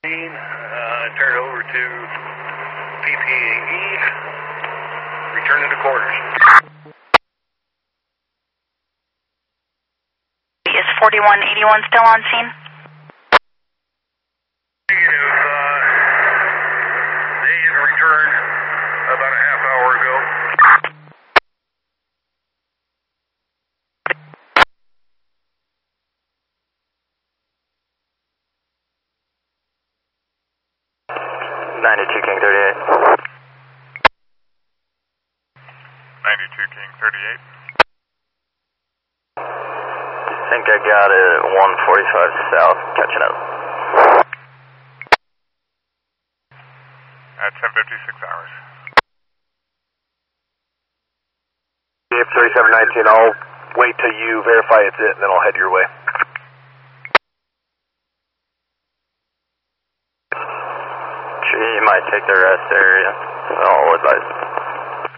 Turn over to PPAE, returning to quarters. Is 4181 still on scene? Negative. They had returned about a half hour ago. King 38. 92 King 38. I think I got it 145 south, catching up. At 10:56 hours. If 3719, I'll wait till you verify it's it, and then I'll head your way. You might take the rest area, so I'll advise.